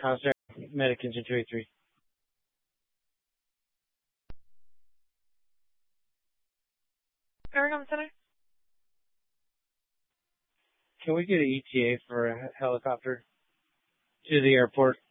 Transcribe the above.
Contact Medic Engine 283. Aragon Center? Can we get an ETA for a helicopter to the airport?